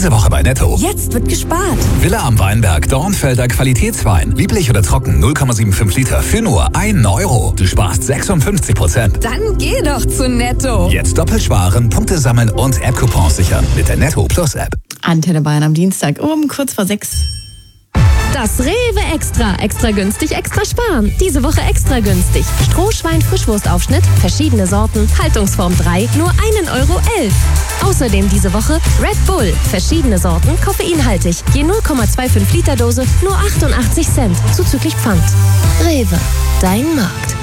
Diese Woche bei Netto. Jetzt wird gespart. Villa am Weinberg, Dornfelder Qualitätswein. Lieblich oder trocken, 0,75 Liter für nur 1 Euro. Du sparst 56%. Dann geh doch zu Netto. Jetzt doppelt sparen, Punkte sammeln und App-Coupons sichern mit der Netto Plus App. Antenne Bayern am Dienstag um kurz vor 6. Das Rewe Extra. Extra günstig, extra sparen. Diese Woche extra günstig. Strohschwein-Frischwurstaufschnitt, verschiedene Sorten, Haltungsform 3, nur 1,11 Euro. Außerdem diese Woche Red Bull, verschiedene Sorten, koffeinhaltig. Je 0,25 Liter Dose, nur 88 Cent, zuzüglich Pfand. Rewe, dein Markt.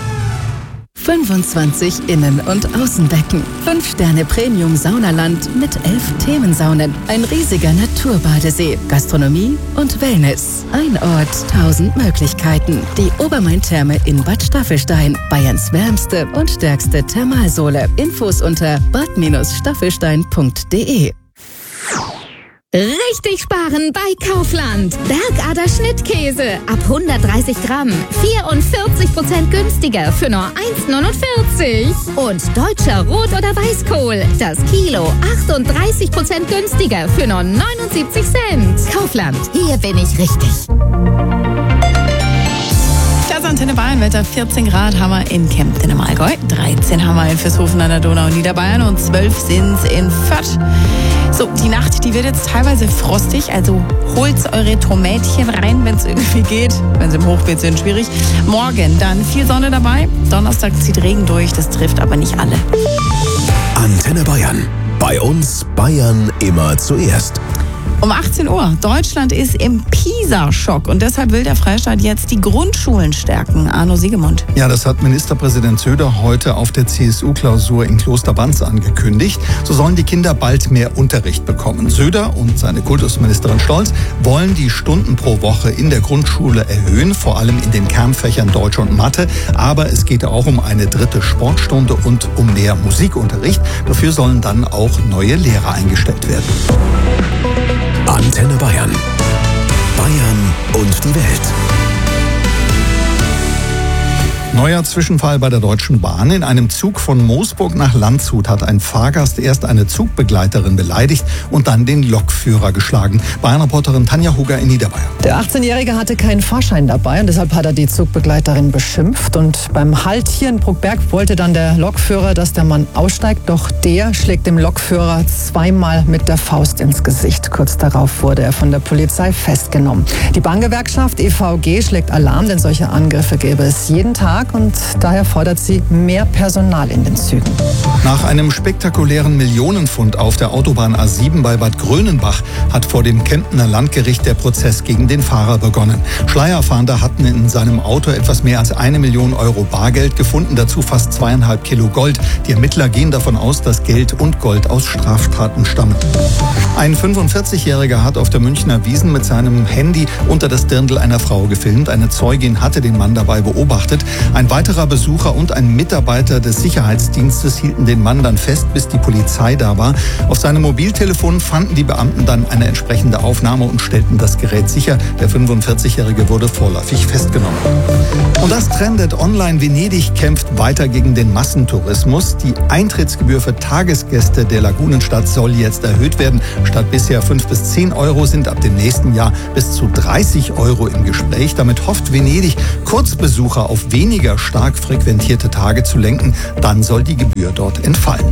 25 Innen- und Außenbecken. 5-Sterne Premium Saunaland mit 11 Themensaunen. Ein riesiger Naturbadesee. Gastronomie und Wellness. Ein Ort, 1000 Möglichkeiten. Die Obermain-Therme in Bad Staffelstein. Bayerns wärmste und stärkste Thermalsohle. Infos unter bad-staffelstein.de. Richtig sparen bei Kaufland. Bergader Schnittkäse ab 130 Gramm. 44% günstiger für nur 1,49. Und deutscher Rot- oder Weißkohl. Das Kilo 38% günstiger für nur 79 Cent. Kaufland. Hier bin ich richtig. Das Antenne Bayern Wetter, 14 Grad haben wir in Kempten im Allgäu, 13 haben wir in Vilshofen an der Donau in Niederbayern und 12 sind es in Fürth. So, die Nacht, die wird jetzt teilweise frostig, also holt eure Tomätchen rein, wenn es irgendwie geht. Wenn sie im Hochbeet sind, schwierig. Morgen dann viel Sonne dabei, Donnerstag zieht Regen durch, das trifft aber nicht alle. Antenne Bayern. Bei uns Bayern immer zuerst. Um 18 Uhr. Deutschland ist im PISA-Schock und deshalb will der Freistaat jetzt die Grundschulen stärken. Arno Siegemund. Ja, das hat Ministerpräsident Söder heute auf der CSU-Klausur in Klosterbanz angekündigt. So sollen die Kinder bald mehr Unterricht bekommen. Söder und seine Kultusministerin Stolz wollen die Stunden pro Woche in der Grundschule erhöhen, vor allem in den Kernfächern Deutsch und Mathe. Aber es geht auch um eine 3. Sportstunde und um mehr Musikunterricht. Dafür sollen dann auch neue Lehrer eingestellt werden. Antenne Bayern. Bayern und die Welt. Neuer Zwischenfall bei der Deutschen Bahn. In einem Zug von Moosburg nach Landshut hat ein Fahrgast erst eine Zugbegleiterin beleidigt und dann den Lokführer geschlagen. Bayern-Reporterin Tanja Huger in Niederbayern. Der 18-Jährige hatte keinen Fahrschein dabei und deshalb hat er die Zugbegleiterin beschimpft. Und beim Halt hier in Bruckberg wollte dann der Lokführer, dass der Mann aussteigt. Doch der schlägt dem Lokführer zweimal mit der Faust ins Gesicht. Kurz darauf wurde er von der Polizei festgenommen. Die Bahngewerkschaft EVG schlägt Alarm, denn solche Angriffe gäbe es jeden Tag. Und daher fordert sie mehr Personal in den Zügen. Nach einem spektakulären Millionenfund auf der Autobahn A7 bei Bad Grönenbach hat vor dem Kemptener Landgericht der Prozess gegen den Fahrer begonnen. Schleierfahnder hatten in seinem Auto etwas mehr als 1 Million Euro Bargeld gefunden, dazu fast 2,5 Kilo Gold. Die Ermittler gehen davon aus, dass Geld und Gold aus Straftaten stammen. Ein 45-Jähriger hat auf der Münchner Wiesn mit seinem Handy unter das Dirndl einer Frau gefilmt. Eine Zeugin hatte den Mann dabei beobachtet. Ein weiterer Besucher und ein Mitarbeiter des Sicherheitsdienstes hielten den Mann dann fest, bis die Polizei da war. Auf seinem Mobiltelefon fanden die Beamten dann eine entsprechende Aufnahme und stellten das Gerät sicher. Der 45-Jährige wurde vorläufig festgenommen. Und das trendet online. Venedig kämpft weiter gegen den Massentourismus. Die Eintrittsgebühr für Tagesgäste der Lagunenstadt soll jetzt erhöht werden. Statt bisher 5 bis 10 Euro sind ab dem nächsten Jahr bis zu 30 Euro im Gespräch. Damit hofft Venedig, Kurzbesucher auf weniger stark frequentierte Tage zu lenken. Dann soll die Gebühr dort entfallen.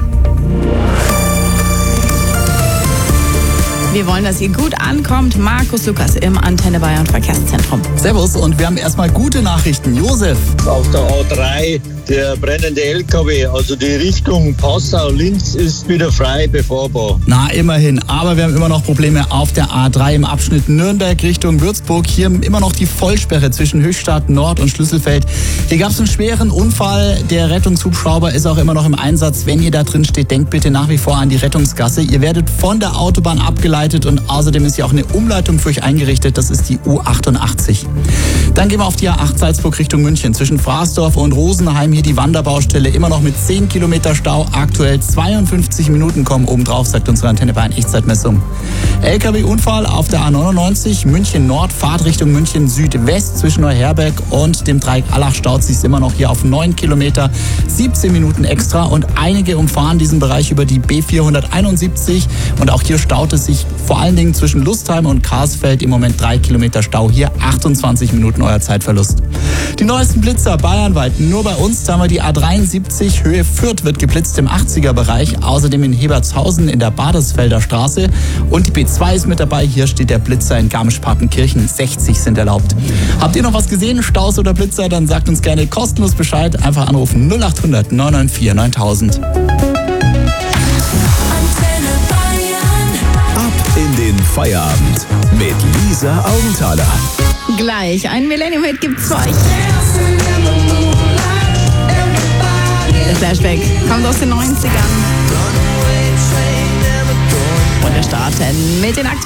Wir wollen, dass ihr gut ankommt. Markus Lukas im Antenne Bayern Verkehrszentrum. Servus und wir haben erstmal gute Nachrichten. Josef. Auf der A3 der brennende LKW, also die Richtung Passau-Linz ist wieder frei befahrbar. Na, immerhin. Aber wir haben immer noch Probleme auf der A3 im Abschnitt Nürnberg Richtung Würzburg. Hier immer noch die Vollsperre zwischen Höchstadt Nord und Schlüsselfeld. Hier gab es einen schweren Unfall. Der Rettungshubschrauber ist auch immer noch im Einsatz. Wenn ihr da drin steht, denkt bitte nach wie vor an die Rettungsgasse. Ihr werdet von der Autobahn abgeleitet und außerdem ist hier auch eine Umleitung für euch eingerichtet. Das ist die U88. Dann gehen wir auf die A8 Salzburg Richtung München. Zwischen Fraßdorf und Rosenheim hier die Wanderbaustelle. Immer noch mit 10 Kilometer Stau. Aktuell 52 Minuten kommen obendrauf, sagt unsere Antenne Bayern Echtzeitmessung. LKW-Unfall auf der A99 München Nord. Fahrt Richtung München Südwest. Zwischen Neuherberg und dem Dreieck Allach staut sich immer noch hier auf 9 Kilometer. 17 Minuten extra. Und einige umfahren diesen Bereich über die B471. Und auch hier staut es sich vor allen Dingen zwischen Lustheim und Karsfeld im Moment 3 Kilometer Stau. Hier 28 Minuten euer Zeitverlust. Die neuesten Blitzer bayernweit. Nur bei uns, da haben wir die A73 Höhe Fürth wird geblitzt im 80er-Bereich. Außerdem in Hebertshausen in der Badesfelder Straße. Und die B2 ist mit dabei. Hier steht der Blitzer in Garmisch-Partenkirchen. 60 sind erlaubt. Habt ihr noch was gesehen, Staus oder Blitzer? Dann sagt uns gerne kostenlos Bescheid. Einfach anrufen 0800 994 9000. In den Feierabend mit Lisa Augenthaler. Gleich ein Millennium-Hit gibt's für euch. Der Flashback kommt aus den 90ern. Und wir starten mit den aktuellen